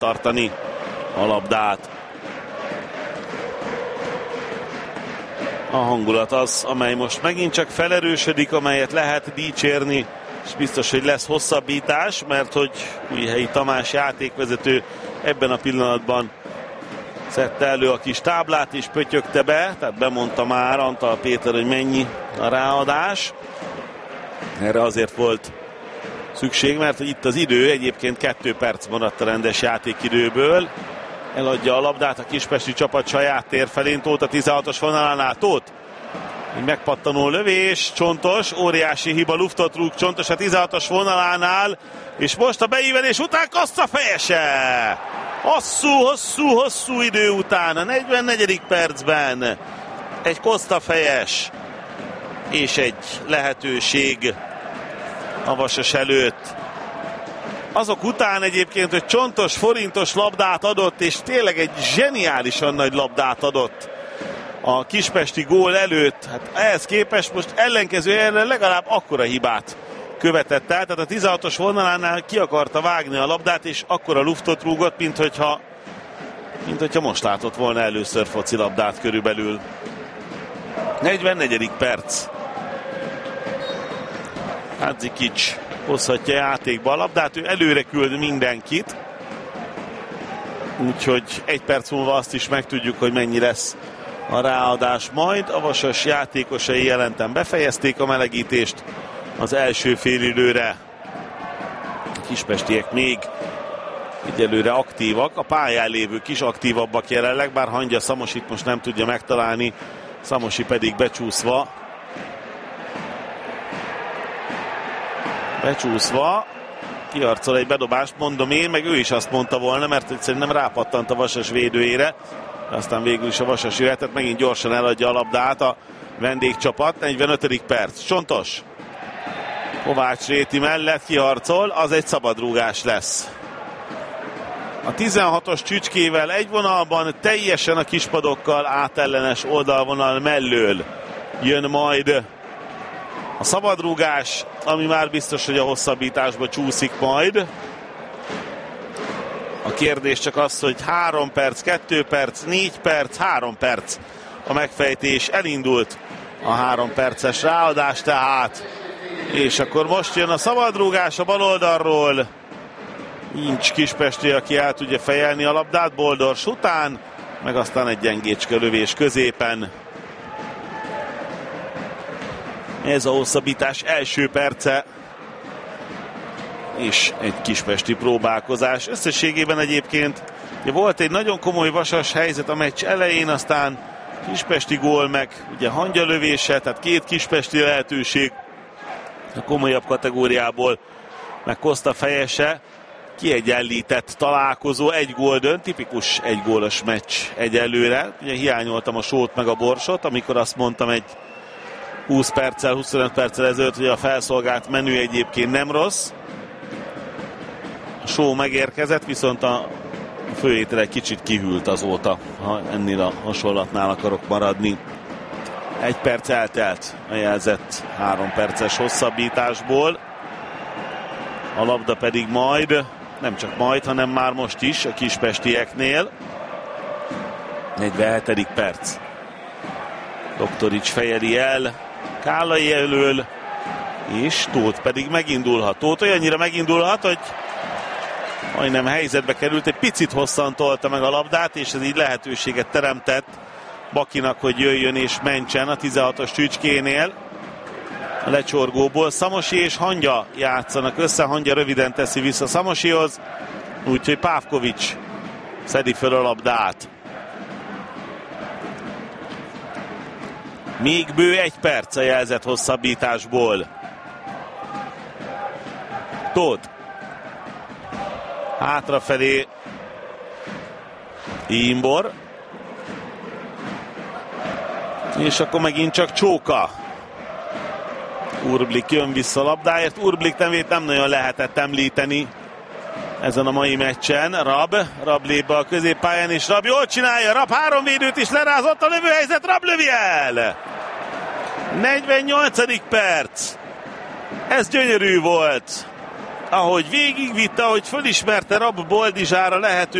tartani a labdát. A hangulat az, amely most megint csak felerősödik, amelyet lehet dicsérni, és biztos, hogy lesz hosszabbítás, mert hogy Újhelyi Tamás játékvezető ebben a pillanatban szedte elő a kis táblát és pötyögte be, tehát bemondta már Antal Péter, hogy mennyi a ráadás. Erre azért volt szükség, mert hogy itt az idő, egyébként 2 perc maradt a rendes játékidőből. Eladja a labdát a kispesti csapat saját tér felén, Tóth a 16-os vonalánál, Tóth. Egy megpattanó lövés, Csontos, óriási hiba, luftot rúg Csontos a 16-os vonalánál, és most a beívelés után Koszta fejese! Hosszú idő után, a 44. percben egy Koszta fejes, és egy lehetőség a Vasas előtt. Azok után egyébként, hogy Csontos forintos labdát adott, és tényleg egy zseniálisan nagy labdát adott a kispesti gól előtt. Hát ehhez képest most ellenkező ellen legalább akkora hibát követett el. Tehát a 16-os vonalánál ki akarta vágni a labdát, és akkora luftot rúgott, mint hogyha most látott volna először focilabdát körülbelül. 44. perc. Hadzikics hozhatja játékba a labdát, ő előre küld mindenkit. Úgyhogy 1 perc múlva azt is megtudjuk, hogy mennyi lesz a ráadás majd. A Vasas játékosai jelentem befejezték a melegítést az első félidőre. A kispestiek még egyelőre aktívak, a pályán lévők is aktívabbak jelenleg, bár Hangya Szamosit most nem tudja megtalálni, Szamosi pedig becsúszva kiarcol egy bedobást, mondom én, meg ő is azt mondta volna, mert szerintem rápattant a Vasas védőjére, aztán végül is a Vasas jöhetett, megint gyorsan eladja a labdát a vendégcsapat. 45. perc, Csontos Kovács Réti mellett kiharcol, az egy szabadrúgás lesz. A 16-os Csücskével egy vonalban, teljesen a kispadokkal átellenes oldalvonal mellől jön majd a szabadrúgás, ami már biztos, hogy a hosszabbításba csúszik majd. A kérdés csak az, hogy 3 perc, 2 perc, 4 perc, 3 perc a megfejtés. Elindult a 3 perces ráadás tehát. És akkor most jön a szabadrúgás a bal oldalról. Nincs kispesti, aki el tudja fejelni a labdát Boldors után, meg aztán egy gyengécske lövés középen. Ez a hosszabbítás első perce, és egy kispesti próbálkozás. Összességében egyébként volt egy nagyon komoly Vasas helyzet a meccs elején, aztán kispesti gól, meg ugye Hangya lövése, tehát 2 kispesti lehetőség a komolyabb kategóriából, meg Koszta fejese. Kiegyenlített találkozó, 1 gól dönt, tipikus 1 gólos meccs egyelőre. Ugye hiányoltam a Sót meg a Borsot, amikor azt mondtam egy 20 perccel, 25 perccel ezelőtt, hogy a felszolgált menü egyébként nem rossz. A Só megérkezett, viszont a főétel egy kicsit kihűlt azóta, ha ennél a hasonlatnál akarok maradni. 1 perc eltelt a jelzett 3 perces hosszabbításból. A labda pedig majd, nem csak majd, hanem már most is a kispestieknél. 47. perc. Doktorics fejeli el Kállai elől, és Tóth pedig megindulhat. Tóth olyannyira megindulhat, hogy majdnem helyzetbe került, egy picit hosszantolta meg a labdát, és ez így lehetőséget teremtett Bakinak, hogy jöjjön és mentsen a 16-os Csücskénél. A lecsorgóból Szamosi és Hangya játszanak össze, Hangya röviden teszi vissza Szamosihoz, úgyhogy Pávkovics szedi föl a labdát. Még bő 1 perc a jelzett hosszabbításból. Tóth hátrafelé Imbor, és akkor megint csak Csóka. Urblik jön vissza a labdáért. Urblik nevét nem nagyon lehetett említeni ezen a mai meccsen. Rab lép be a középpályán, és Rab jól csinálja. Rab 3 védőt is lerázott, a lövőhelyzet, Rab lövi el. 48. perc. Ez gyönyörű volt. ahogy végigvitte, ahogy fölismerte Rab Boldizsára lehető